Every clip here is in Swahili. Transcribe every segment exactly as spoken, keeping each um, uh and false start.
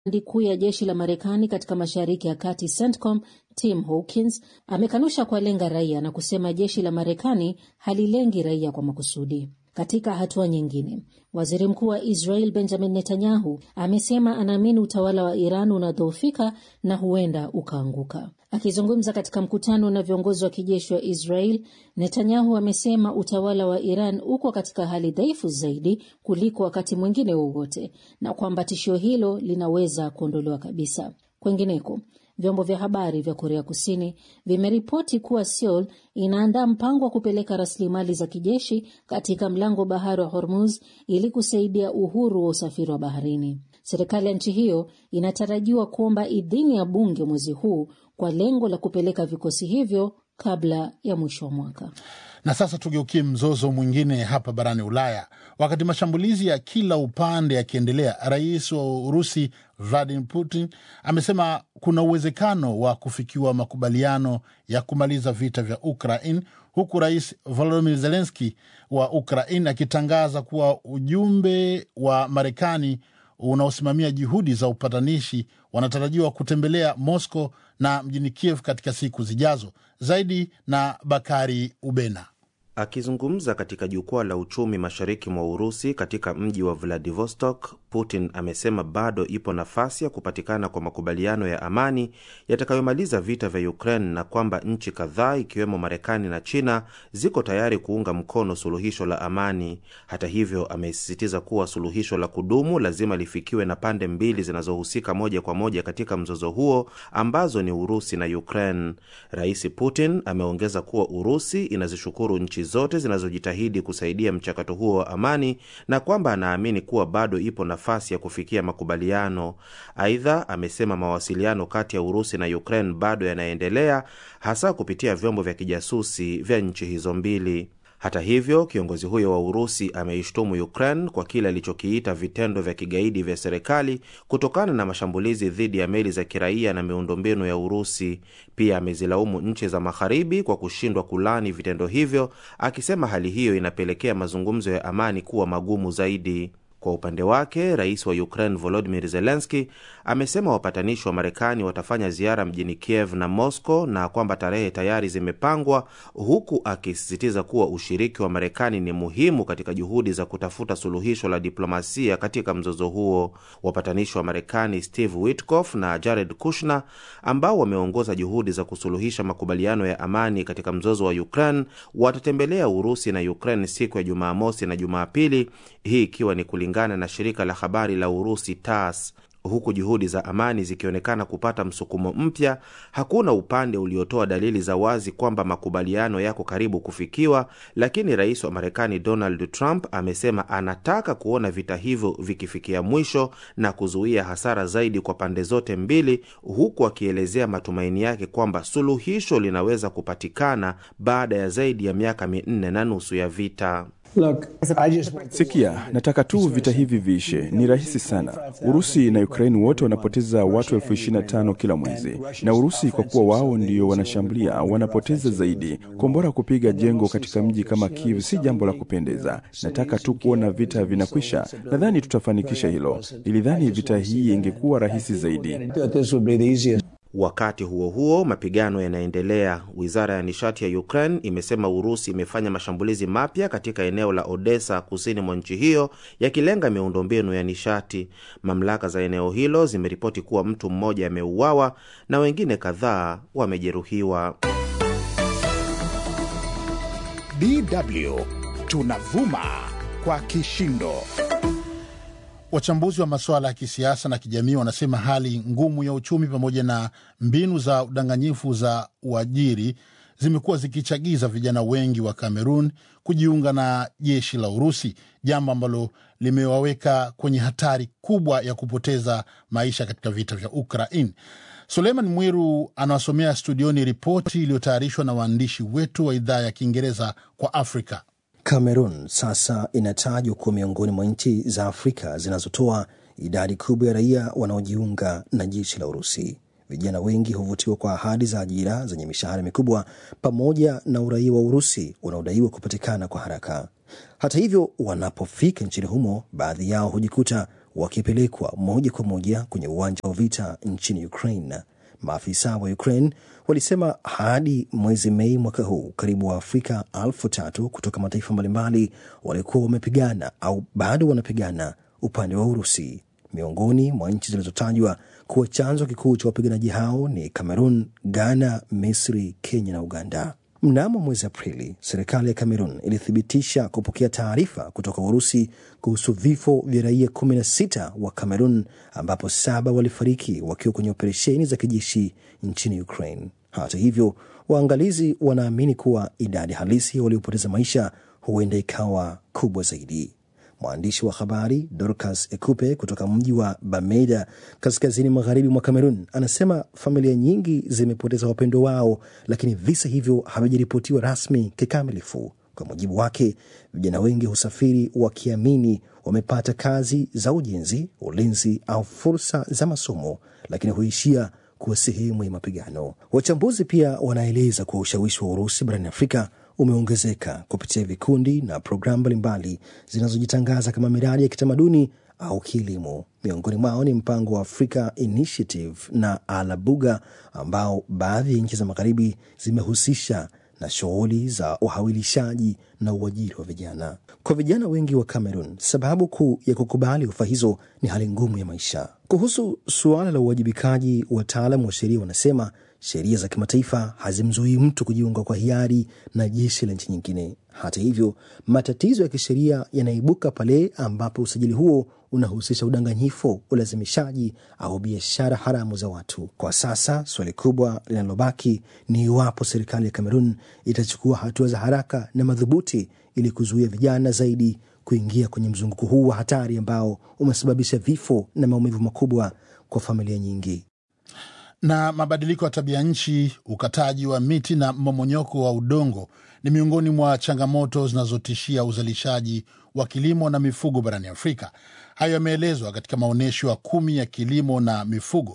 kuu ya jeshi la Marekani katika Mashariki ya Kati CENTCOM Tim Hawkins amekanushwa kwa lenga raia na kusema jeshi la Marekani halilengi raia kwa makusudi. Katika hatua nyingine, waziri mkuu wa Israel Benjamin Netanyahu amesema anaamini utawala wa Iran unadhoofika na huenda ukaanguka. Akizungumza katika mkutano na viongozi wa kijeshi wa Israel, Netanyahu amesema utawala wa Iran uko katika hali dhaifu zaidi kuliko wakati mwingine wowote na kwamba tishio hilo linaweza kuondolewa kabisa. Kwengineko, vyombo vya habari vya Korea Kusini vimeripoti kuwa Seoul inaandaa mpango wa kupeleka rasilimali za kijeshi katika mlango bahari wa Hormuz ili kusaidia uhuru wa usafiri wa baharini. Serikali ya nchi hiyo inatarajiwa kuomba idhini ya bunge mwezi huu kwa lengo la kupeleka vikosi hivyo kabla ya mwisho wa mwaka. Na sasa tugeukie mzozo mwingine hapa barani Ulaya. Wakati mashambulizi ya kila upande yakiendelea, rais wa Urusi Vladimir Putin amesema kuna uwezekano wa kufikiwa makubaliano ya kumaliza vita vya Ukraine, huku rais Volodymyr Zelensky wa Ukraine akitangaza kuwa ujumbe wa Marekani unaosimamia juhudi za upatanishi wanatarajiwa kutembelea Moscow na mjini Kiev katika siku zijazo. Zaidi na Bakari Ubena. Akizungumza katika jukwaa la uchumi mashariki mwa Urusi katika mji wa Vladivostok, Putin amesema bado ipo nafasi ya kupatikana kwa makubaliano ya amani yatakayomaliza vita vya Ukraine na kwamba nchi kadhaa ikiwemo Marekani na China ziko tayari kuunga mkono suluhisho la amani. Hata hivyo, amesisitiza kuwa suluhisho la kudumu lazima lifikiwe na pande mbili zinazohusika moja kwa moja katika mzozo huo, ambazo ni Urusi na Ukraine. Rais Putin ameongeza kuwa Urusi inazishukuru nchi zote zinazojitahidi kusaidia mchakato huo wa amani na kwamba anaamini kuwa bado ipo nafasi ya kufikia makubaliano. Aidha, amesema mawasiliano kati ya Urusi na Ukraine bado yanaendelea, hasa kupitia vyombo vya kijasusi vya nchi hizo mbili. Hata hivyo, kiongozi huyo wa Urusi ameishtumu Ukraine kwa kile alichokiita vitendo vya kigaidi vya serikali kutokana na mashambulizi dhidi ya meli za kiraia na miundombinu ya Urusi. Pia amezilaumu nchi za Magharibi kwa kushindwa kulani vitendo hivyo, akisema hali hiyo inapelekea mazungumzo ya amani kuwa magumu zaidi. Kwa upande wake, rais wa Ukraine Volodymyr Zelensky amesema wapatanishi wa Marekani watafanya ziara mjini Kiev na Moscow na kwamba tarehe tayari zimepangwa, huku akisisitiza kuwa ushiriki wa Marekani ni muhimu katika juhudi za kutafuta suluhisho la diplomasia katika mzozo huo. Wapatanishi wa Marekani Steve Witkoff na Jared Kushner, ambao wameongoza juhudi za kusuluhisha makubaliano ya amani katika mzozo wa Ukraine, watatembelea Urusi na Ukraine siku ya Jumamosi na Jumapili, hii ikiwa ni kulingana na shirika la habari la Urusi T A S S. Huku juhudi za amani zikionekana kupata msukumo mpya, hakuna upande uliotoa dalili za wazi kwamba makubaliano yako karibu kufikiwa, lakini rais wa Marekani Donald Trump amesema anataka kuona vita hivyo vikifikia mwisho na kuzuia hasara zaidi kwa pande zote mbili, huku akielezea matumaini yake kwamba suluhisho linaweza kupatikana baada ya zaidi ya miaka minne na nusu ya vita. Look, Sikia, nataka tu vita hivi viishe. Ni rahisi sana. Urusi na Ukraine wote wanapoteza watu elfu ishirini na tano kila mwezi. Na Urusi kwa kuwa wao ndio wanashambulia, wanapoteza zaidi. Kombora kupiga jengo katika mji kama Kiev si jambo la kupendeza. Nataka tu kuona vita vinakwisha. Nadhani tutafanikisha hilo. Nilidhani vita hii ingekuwa rahisi zaidi. Wakati huo huo, mapigano yanaendelea. Wizara ya nishati ya Ukraine imesema Urusi imefanya mashambulizi mapya katika eneo la Odessa kusini mwa nchi hiyo, yakilenga miundombinu ya nishati. Mamlaka za eneo hilo zimeripoti kuwa mtu mmoja ameuawa na wengine kadhaa wamejeruhiwa. D W tunavuma kwa kishindo. Wachambuzi wa masuala ya kisiasa na kijamii wanasema hali ngumu ya uchumi pamoja na mbinu za udanganyifu za uajiri zimekuwa zikichagiza vijana wengi wa Kamerun kujiunga na jeshi la Urusi, jambo ambalo limewaweka kwenye hatari kubwa ya kupoteza maisha katika vita vya Ukraine. Suleiman Mwiru anawasomea studioni ripoti iliyotayarishwa na waandishi wetu wa idhaa ya Kiingereza kwa Afrika. Kamerun sasa inatajwa kuwa miongoni mwa nchi za Afrika zinazotoa idadi kubwa ya raia wanaojiunga na jeshi la Urusi. Vijana wengi huvutiwa kwa ahadi za ajira zenye mishahara mikubwa pamoja na uraia wa Urusi unaodaiwa kupatikana kwa haraka. Hata hivyo, wanapofika nchini humo, baadhi yao hujikuta wakipelekwa moja kwa moja kwenye uwanja wa vita nchini Ukraine. Maafisa wa Ukraine walisema hadi mwezi Mei mwaka huu karibu wa Afrika elfu tatu kutoka mataifa mbalimbali walikuwa wamepigana au bado wanapigana upande wa Urusi. Miongoni mwa nchi zilizotajwa kuwa chanzo kikuu cha wapiganaji hao ni Cameroon, Ghana, Misri, Kenya na Uganda. Mnamo mwezi Aprili, serikali ya Cameroon ilithibitisha kupokea taarifa kutoka Urusi kuhusu vifo vya raia kumi na sita wa Cameroon, ambapo saba walifariki wakiwa kwenye operesheni za kijeshi nchini Ukraine. Hata hivyo, waangalizi wanaamini kuwa idadi halisi waliopoteza maisha huenda ikawa kubwa zaidi. Mwandishi wa habari Dorcas Ekupe kutoka mji wa Bamenda kaskazini magharibi mwa Cameroon anasema familia nyingi zimepoteza wapendo wao, lakini visa hivyo havijaripotiwa rasmi kikamilifu. Kwa mujibu wake, vijana wengi husafiri wakiamini wamepata kazi za ujenzi, ulinzi au fursa za masomo, lakini huishia kuwa sehemu ya mapigano. Wachambuzi pia wanaeleza kuwa ushawishi wa Urusi barani Afrika umeongezeka kupitia vikundi na programu mbalimbali zinazojitangaza kama miradi ya kitamaduni au kilimo. Miongoni mwao ni mpango wa Africa Initiative na Alabuga, ambao baadhi ya nchi za magharibi zimehusisha na shughuli za uhawilishaji na uajiri wa vijana. Kwa vijana wengi wa Cameroon, sababu kuu ya kukubali ofa hizo ni hali ngumu ya maisha. Kuhusu suala la uwajibikaji, wataalamu wa sheria wanasema sheria za kimataifa hazimzuii mtu kujiunga kwa hiari na jeshi la nchi nyingine. Hata hivyo, matatizo ya kisheria yanaibuka pale ambapo usajili huo unahusisha udanganyifu, ulazimishaji au biashara haramu za watu. Kwa sasa, swali kubwa linalobaki ni iwapo serikali ya Cameroon itachukua hatua za haraka na madhubuti ili kuzuia vijana zaidi kuingia kwenye mzunguko huu wa hatari ambao umesababisha vifo na maumivu makubwa kwa familia nyingi. Na mabadiliko ya tabia nchi, ukataji wa miti na mmomonyoko wa udongo ni miongoni mwa changamoto zinazotishia uzalishaji wa kilimo na mifugo barani Afrika. Hayo yameelezwa katika maonyesho ya kumi ya kilimo na mifugo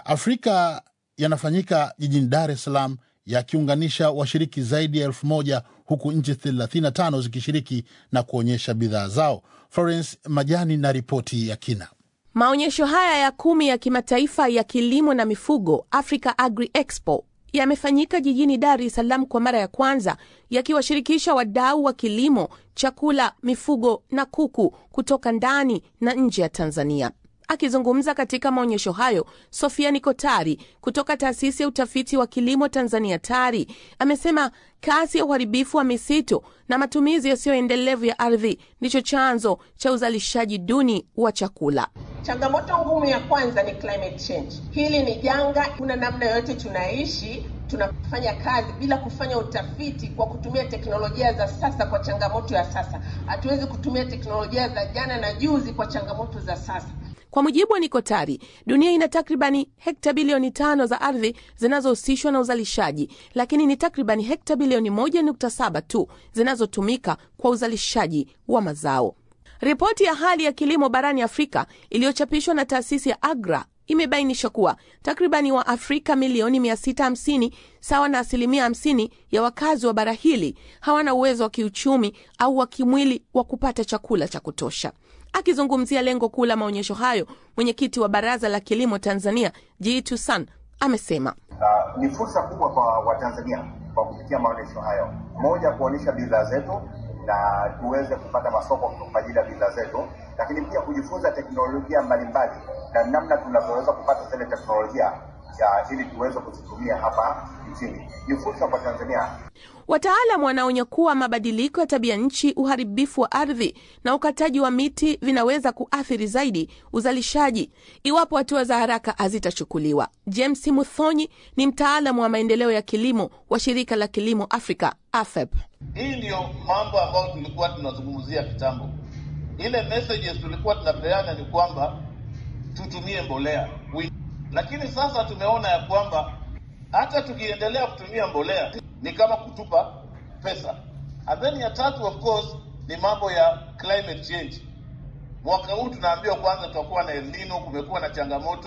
Afrika yanafanyika jijini Dar es Salaam, yakiunganisha washiriki zaidi ya elfu moja huku nchi thelathini na tano zikishiriki na kuonyesha bidhaa zao. Florence Majani na ripoti ya kina. Maonyesho haya ya kumi ya kimataifa ya kilimo na mifugo, Africa Agri Expo, yamefanyika jijini Dar es Salaam kwa mara ya kwanza, yakiwashirikisha wadau wa kilimo, chakula, mifugo na kuku kutoka ndani na nje ya Tanzania. Akizungumza katika maonyesho hayo, Sofia Nikotari kutoka taasisi ya utafiti wa kilimo Tanzania TARI amesema kasi ya uharibifu wa misitu na matumizi yasiyoendelevu ya ardhi ndicho chanzo cha uzalishaji duni wa chakula. Changamoto ngumu ya kwanza ni climate change. Hili ni janga, kuna namna yote tunaishi, tunafanya kazi bila kufanya utafiti kwa kutumia teknolojia za sasa kwa changamoto ya sasa. Hatuwezi kutumia teknolojia za jana na juzi kwa changamoto za sasa. Kwa mujibu wa Nikotari, dunia ina takribani hekta bilioni tano za ardhi zinazohusishwa na uzalishaji, lakini ni takribani hekta bilioni moja nukta saba tu zinazotumika kwa uzalishaji wa mazao. Ripoti ya hali ya kilimo barani Afrika iliyochapishwa na taasisi ya Agra imebainisha kuwa takribani wa Afrika milioni mia sita hamsini, sawa na asilimia hamsini ya wakazi wa bara hili, hawana uwezo wa kiuchumi au wa kimwili wa kupata chakula cha kutosha. Akizungumzia lengo kuu la maonyesho hayo, mwenyekiti wa Baraza la Kilimo Tanzania, Jitu San, amesema uh, ni fursa kubwa kwa Watanzania kwa kupitia maonyesho hayo. Moja, kuonyesha bidhaa zetu na tuweze kupata masoko kwa ajili ya bidhaa zetu, lakini pia kujifunza teknolojia mbalimbali na namna tunavyoweza kupata zile teknolojia ya ili tuweze kuzitumia hapa nchini. Ni fursa kwa Tanzania. Wataalamu wanaonya kuwa mabadiliko ya tabia nchi, uharibifu wa ardhi na ukataji wa miti vinaweza kuathiri zaidi uzalishaji iwapo hatua za haraka hazitachukuliwa. James Muthonyi ni mtaalamu wa maendeleo ya kilimo wa shirika la kilimo Afrika, A F E P. Hii ndio mambo ambayo tulikuwa tunazungumzia kitambo. Ile messages tulikuwa tunapeana ni kwamba tutumie mbolea. Lakini sasa tumeona ya kwamba hata tukiendelea kutumia mbolea ni kama kutupa pesa. And then ya tatu, of course, ni mambo ya climate change. Mwaka huu tunaambiwa kwanza tutakuwa na El Nino, kumekuwa na changamoto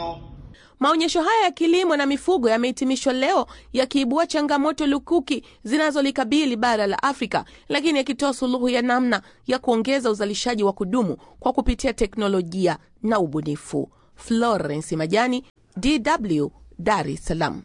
Maonyesho haya ya kilimo na mifugo yamehitimishwa leo yakiibua changamoto lukuki zinazolikabili bara la Afrika, lakini yakitoa suluhu ya namna ya kuongeza uzalishaji wa kudumu kwa kupitia teknolojia na ubunifu. Florence Majani, D W, Dar es Salaam.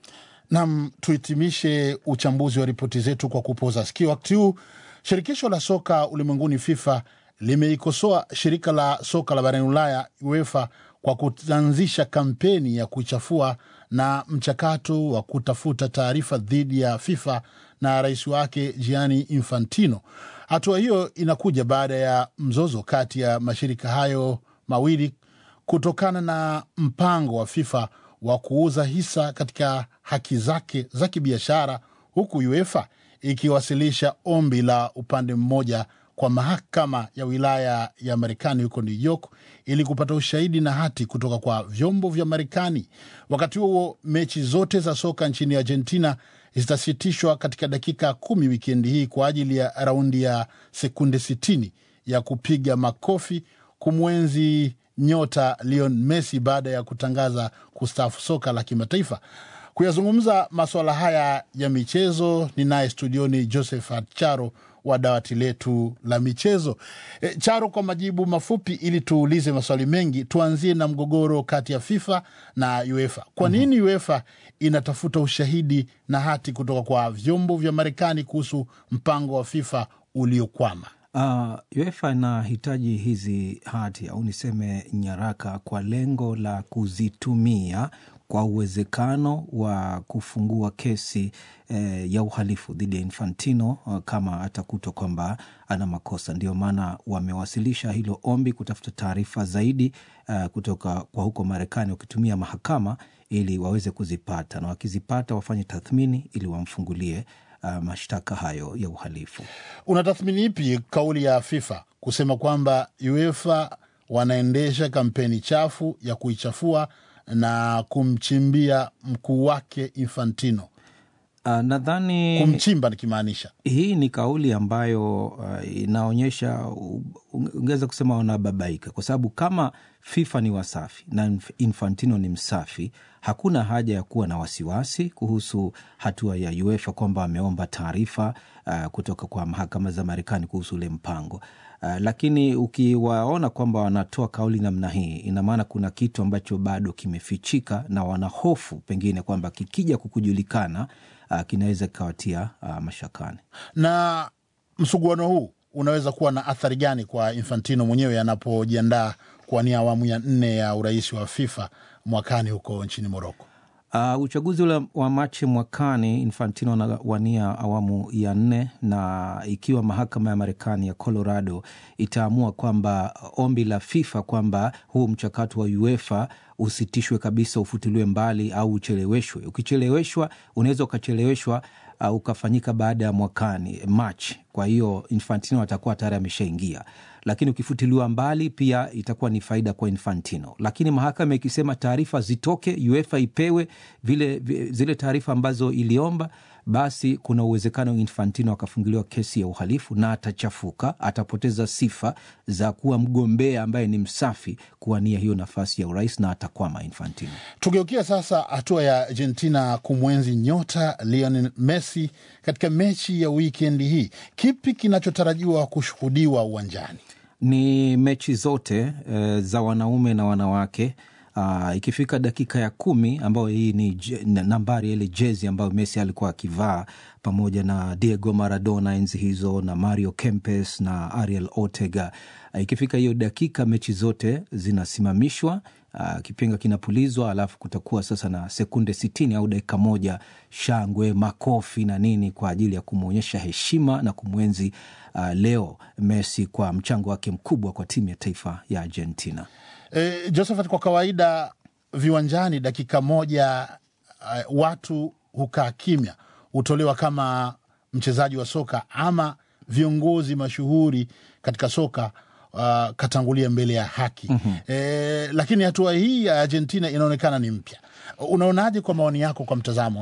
Nam, tuhitimishe uchambuzi wa ripoti zetu kwa kupoza sikio. Wakati huu shirikisho la soka ulimwenguni FIFA limeikosoa shirika la soka la barani Ulaya UEFA kwa kuanzisha kampeni ya kuchafua na mchakato wa kutafuta taarifa dhidi ya FIFA na rais wake Gianni Infantino. Hatua hiyo inakuja baada ya mzozo kati ya mashirika hayo mawili kutokana na mpango wa FIFA wa kuuza hisa katika haki zake za kibiashara, huku UEFA ikiwasilisha ombi la upande mmoja kwa mahakama ya wilaya ya Marekani huko New York ili kupata ushahidi na hati kutoka kwa vyombo vya Marekani. Wakati huo mechi zote za soka nchini Argentina zitasitishwa katika dakika kumi wikendi hii kwa ajili ya raundi ya sekunde sitini ya kupiga makofi kumwenzi nyota Lionel Messi baada ya kutangaza kustaafu soka la kimataifa. Kuyazungumza masuala haya ya michezo ni naye studioni Josephat Charo wa dawati letu la michezo. E, Charo, kwa majibu mafupi ili tuulize maswali mengi, tuanzie na mgogoro kati ya FIFA na UEFA. Kwa nini mm-hmm. UEFA inatafuta ushahidi na hati kutoka kwa vyombo vya Marekani kuhusu mpango wa FIFA uliokwama? Uh, UEFA inahitaji hizi hati au niseme nyaraka kwa lengo la kuzitumia kwa uwezekano wa kufungua kesi eh, ya uhalifu dhidi ya Infantino uh, kama atakutwa kwamba ana makosa. Ndio maana wamewasilisha hilo ombi kutafuta taarifa zaidi uh, kutoka kwa huko Marekani wakitumia mahakama ili waweze kuzipata, na wakizipata wafanye tathmini ili wamfungulie Uh, mashtaka hayo ya uhalifu. Unatathmini ipi kauli ya FIFA kusema kwamba UEFA wanaendesha kampeni chafu ya kuichafua na kumchimbia mkuu wake Infantino? Uh, nadhani kumchimba nikimaanisha. Hii ni kauli ambayo uh, inaonyesha ungeweza kusema wanababaika, kwa sababu kama FIFA ni wasafi na Infantino ni msafi, hakuna haja ya kuwa na wasiwasi kuhusu hatua ya UEFA kwamba ameomba taarifa uh, kutoka kwa mahakama za Marekani kuhusu ule mpango. Uh, lakini ukiwaona kwamba wanatoa kauli namna hii, ina maana kuna kitu ambacho bado kimefichika na wanahofu pengine kwamba kikija kukujulikana uh, kinaweza kawatia uh, mashakani. Na msuguano huu unaweza kuwa na athari gani kwa Infantino mwenyewe anapojiandaa kuwania awamu ya nne ya urais wa FIFA mwakani huko nchini Morocco? Uh, uchaguzi ule wa Machi mwakani Infantino anawania awamu ya nne, na ikiwa mahakama ya Marekani ya Colorado itaamua kwamba ombi la FIFA kwamba huu mchakato wa UEFA usitishwe kabisa, ufutiliwe mbali au ucheleweshwe. Ukicheleweshwa unaweza ukacheleweshwa uh, ukafanyika baada ya mwakani March. Kwa hiyo Infantino atakuwa tayari ameshaingia. Lakini ukifutiliwa mbali pia itakuwa ni faida kwa Infantino. Lakini mahakama ikisema taarifa zitoke, UEFA ipewe vile zile taarifa ambazo iliomba, basi kuna uwezekano Infantino akafunguliwa kesi ya uhalifu na atachafuka, atapoteza sifa za kuwa mgombea ambaye ni msafi kuwania hiyo nafasi ya urais na atakwama Infantino. Tugeukia sasa hatua ya Argentina kumwenzi nyota Lionel Messi katika mechi ya weekend hii. Kipi kinachotarajiwa kushuhudiwa uwanjani? Ni mechi zote e, za wanaume na wanawake. Uh, ikifika dakika ya kumi ambayo hii ni je, nambari ile jezi ambayo Messi alikuwa akivaa pamoja na Diego Maradona enzi hizo na Mario Kempes na Ariel Ortega. Uh, ikifika hiyo dakika mechi zote zinasimamishwa, uh, kipenga kinapulizwa, alafu kutakuwa sasa na sekunde sitini au dakika moja shangwe, makofi na nini kwa ajili ya kumuonyesha heshima na kumwenzi uh, Leo Messi kwa mchango wake mkubwa kwa timu ya taifa ya Argentina. E, Josephat, kwa kawaida viwanjani dakika moja uh, watu hukaa kimya, hutolewa kama mchezaji wa soka ama viongozi mashuhuri katika soka uh, katangulia mbele ya haki. Mm-hmm. E, lakini hatua hii ya Argentina inaonekana ni mpya. Unaonaje kwa maoni yako, kwa mtazamo wako?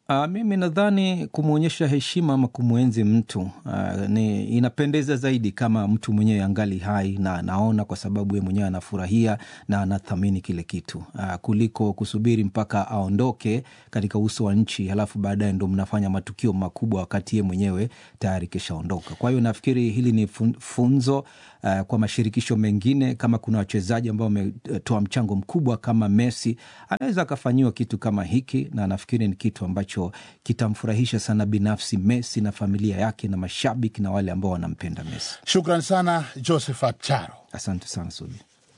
Uh, mimi nadhani kumwonyesha heshima ama kumwenzi mtu uh, ni inapendeza zaidi kama mtu mwenyewe angali hai na anaona, kwa sababu yeye mwenyewe anafurahia na anathamini kile kitu uh, kuliko kusubiri mpaka aondoke katika uso wa nchi halafu baadaye ndo mnafanya matukio makubwa wakati yeye mwenyewe tayari kishaondoka. Kwa hiyo nafikiri hili ni funzo uh, kwa mashirikisho mengine. Kama kuna wachezaji ambao wametoa mchango mkubwa kama Messi, anaweza akafanyiwa kitu kama hiki, na nafikiri ni kitu ambacho kitamfurahisha sana binafsi Messi na familia yake na mashabiki na wale ambao wanampenda Messi. Shukran sana Josephat Charo. Asante sana Sudi.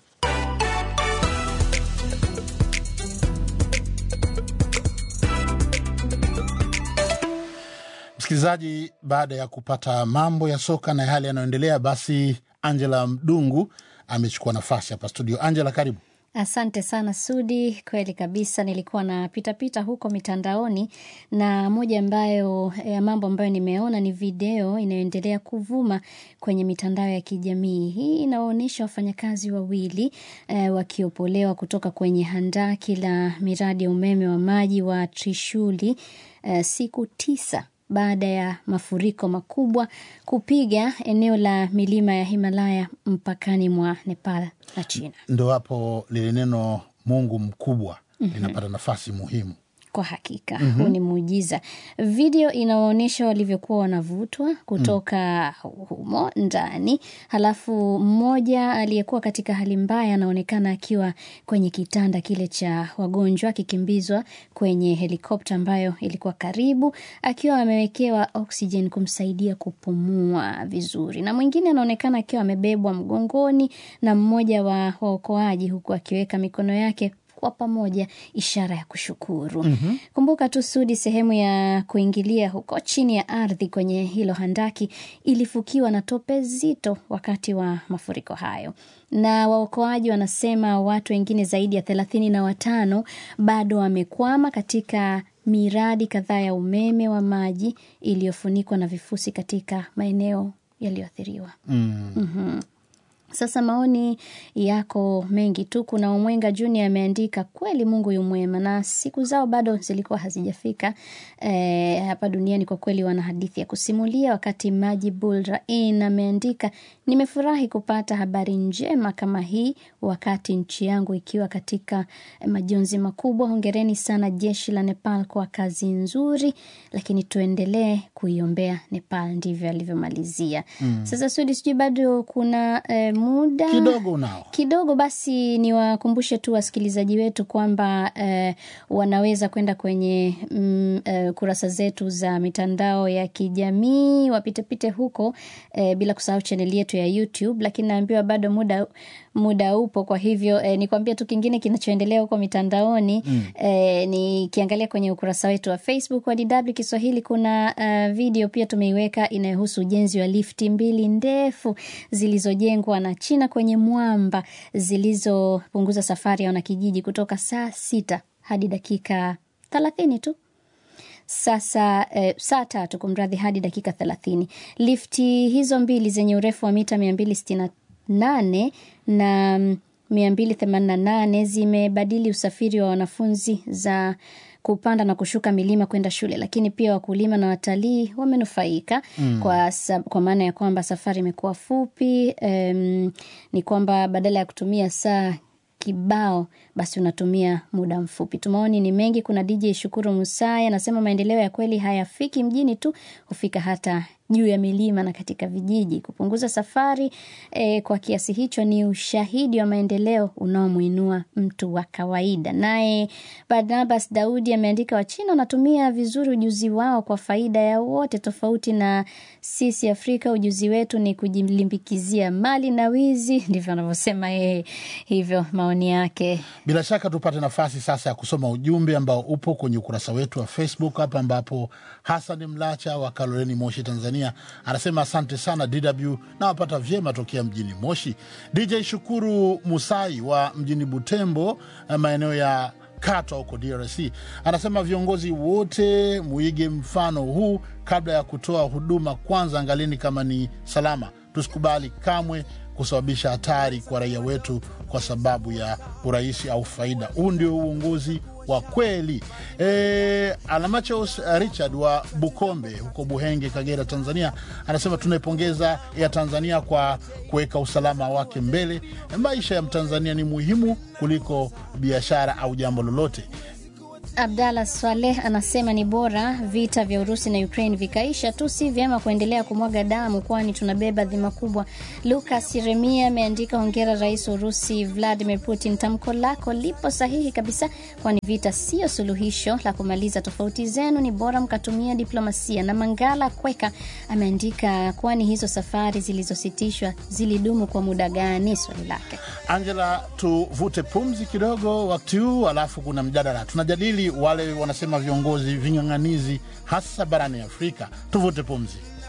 Msikilizaji, baada ya kupata mambo ya soka na hali yanayoendelea, basi Angela Mdungu amechukua nafasi hapa studio. Angela, karibu. Asante sana Sudi, kweli kabisa. Nilikuwa na pita pita huko mitandaoni, na moja ambayo ya mambo ambayo nimeona ni video inayoendelea kuvuma kwenye mitandao ya kijamii. Hii inaonyesha wafanyakazi wawili eh, wakiopolewa kutoka kwenye handaki la miradi ya umeme wa maji wa Trishuli eh, siku tisa baada ya mafuriko makubwa kupiga eneo la milima ya Himalaya mpakani mwa Nepal na China. Ndo hapo lile neno Mungu mkubwa mm-hmm. linapata nafasi muhimu. Kwa hakika, mm-hmm. huu ni muujiza. Video inaonyesha walivyokuwa wanavutwa kutoka mm. humo ndani. Halafu mmoja aliyekuwa katika hali mbaya anaonekana akiwa kwenye kitanda kile cha wagonjwa, akikimbizwa kwenye helikopta ambayo ilikuwa karibu, akiwa amewekewa oxygen kumsaidia kupumua vizuri. Na mwingine anaonekana akiwa amebebwa mgongoni na mmoja wa waokoaji, huku akiweka mikono yake kwa pamoja, ishara ya kushukuru. Mm-hmm. Kumbuka tu Sudi, sehemu ya kuingilia huko chini ya ardhi kwenye hilo handaki ilifukiwa na tope zito wakati wa mafuriko hayo. Na waokoaji wanasema watu wengine zaidi ya thelathini na watano bado wamekwama katika miradi kadhaa ya umeme wa maji iliyofunikwa na vifusi katika maeneo yaliyoathiriwa. Mm. Mhm. Sasa maoni yako mengi tu. Kuna Omwenga Junior ameandika, kweli Mungu yu mwema na siku zao bado zilikuwa hazijafika e, hapa duniani. Kwa kweli wana hadithi ya kusimulia. Wakati Majibul Rain ameandika, nimefurahi kupata habari njema kama hii wakati nchi yangu ikiwa katika majonzi makubwa. Hongereni sana jeshi la Nepal kwa kazi nzuri, lakini tuendelee kuiombea Nepal. Ndivyo alivyomalizia. Mm. Sasa Sudi, sijui bado kuna e, muda kidogo nao. Kidogo basi niwakumbushe tu wasikilizaji wetu kwamba eh, wanaweza kwenda kwenye mm, eh, kurasa zetu za mitandao ya kijamii, wapite pite huko eh, bila kusahau channel yetu ya YouTube, lakini naambiwa bado muda muda upo. Kwa hivyo eh, nikwambia tu kingine kinachoendelea huko mitandaoni. Mm. Eh, nikiangalia kwenye ukurasa wetu wa Facebook wa D W Kiswahili, kuna uh, video pia tumeiweka inayohusu ujenzi wa lifti mbili ndefu zilizojengwa na China kwenye mwamba, zilizopunguza safari ya wanakijiji kutoka saa sita hadi dakika thelathini tu. Sasa eh, saa tatu kumradhi hadi dakika thelathini. Lifti hizo mbili zenye urefu wa mita mia mbili sitini na nane na mia mbili themanini na nane zimebadili usafiri wa wanafunzi za kupanda na kushuka milima kwenda shule, lakini pia wakulima na watalii wamenufaika. Mm. kwa kwa maana ya kwamba safari imekuwa fupi. Um, ni kwamba badala ya kutumia saa kibao basi unatumia muda mfupi. Tumaoni ni mengi. Kuna D J Shukuru Musaya anasema maendeleo ya kweli hayafiki mjini tu, hufika hata juu ya milima na katika vijiji. Kupunguza safari e, kwa kiasi hicho ni ushahidi wa maendeleo unaomuinua mtu wa kawaida. Naye Barnabas Daudi ameandika, wa China wanatumia vizuri ujuzi wao kwa faida ya wote, tofauti na sisi Afrika ujuzi wetu ni kujilimbikizia mali na wizi. Ndivyo anavyosema yeye. Hivyo maoni yake. Bila shaka tupate nafasi sasa ya kusoma ujumbe ambao upo kwenye ukurasa wetu wa Facebook hapa, ambapo Hassan Mlacha wa Kaloleni Moshi Tanzania anasema asante sana D W na wapata vyema tokea mjini Moshi. D J Shukuru Musai wa mjini Butembo maeneo ya Katwa huko D R C anasema viongozi wote muige mfano huu kabla ya kutoa huduma, kwanza angalini kama ni salama. tusikubali kamwe kusababisha hatari kwa raia wetu kwa sababu ya uraisi au faida. Huu ndio uongozi wa kweli. E, Alamachos Richard wa Bukombe huko Buhenge, Kagera, Tanzania, anasema tunaipongeza ya Tanzania kwa kuweka usalama wake mbele. Maisha ya Mtanzania ni muhimu kuliko biashara au jambo lolote. Abdalla Swaleh anasema ni bora vita vya Urusi na Ukraine vikaisha tu, si vyema kuendelea kumwaga damu kwani tunabeba dhima kubwa. Lucas Yeremia ameandika, hongera Rais wa Urusi Vladimir Putin, tamko lako lipo sahihi kabisa kwani vita sio suluhisho la kumaliza tofauti zenu, ni bora mkatumia diplomasia. Na Mangala Kweka ameandika, kwani hizo safari zilizositishwa zilidumu kwa muda gani? Swali lake. Angela, tuvute pumzi kidogo wakati huu, alafu kuna mjadala. Tunajadili wale wanasema viongozi ving'ang'anizi hasa barani Afrika. Tuvute pumzi.